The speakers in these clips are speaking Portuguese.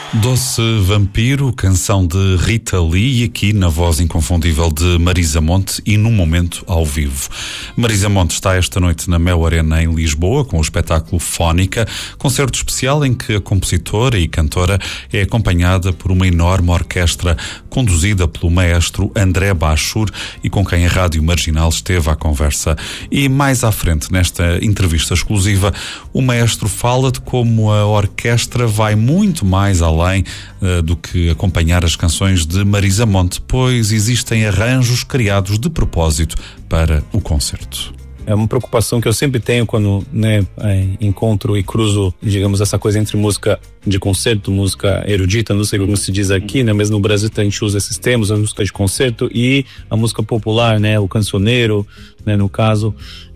Doce Vampiro, canção de Rita Lee, e aqui na voz inconfundível de Marisa Monte e num momento ao vivo. Marisa Monte está esta noite na Mel Arena em Lisboa com o espetáculo Fónica, concerto especial em que a compositora e cantora é acompanhada por uma enorme orquestra conduzida pelo maestro André Bachur e com quem a Rádio Marginal esteve à conversa. E mais à frente, nesta entrevista exclusiva, o maestro fala de como a orquestra vai muito mais além do que acompanhar as canções de Marisa Monte, pois existem arranjos criados de propósito para o concerto. É uma preocupação que eu sempre tenho quando encontro e cruzo, digamos, essa coisa entre música de concerto, música erudita, não sei como se diz aqui, né? Mas no Brasil a gente usa esses termos, a música de concerto e a música popular, né? O cancioneiro, né? No caso,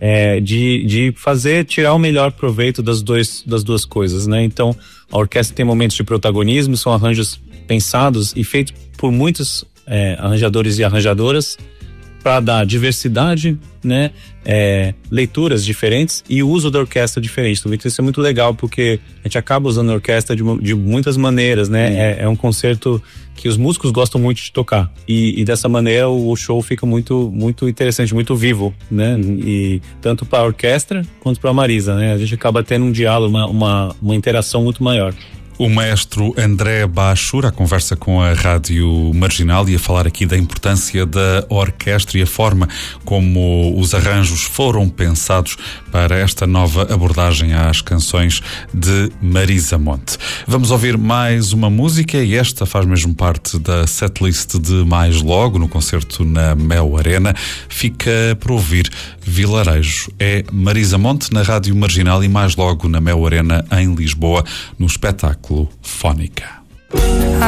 de tirar o melhor proveito das duas coisas, né? Então, a orquestra tem momentos de protagonismo, são arranjos pensados e feitos por muitos arranjadores e arranjadoras para dar diversidade, né? Leituras diferentes e uso da orquestra diferente. Então isso é muito legal porque a gente acaba usando a orquestra de muitas maneiras, né? É um concerto que os músicos gostam muito de tocar e dessa maneira o show fica muito, muito interessante, muito vivo, né? E tanto para a orquestra quanto para a Marisa, né? A gente acaba tendo um diálogo, uma interação muito maior. O maestro André Bachur, à conversa com a Rádio Marginal, e a falar aqui da importância da orquestra e a forma como os arranjos foram pensados para esta nova abordagem às canções de Marisa Monte. Vamos ouvir mais uma música e esta faz mesmo parte da setlist de mais logo no concerto na Mel Arena. Fica por ouvir Vilarejo. É Marisa Monte na Rádio Marginal e mais logo na Mel Arena em Lisboa no espetáculo Fónica.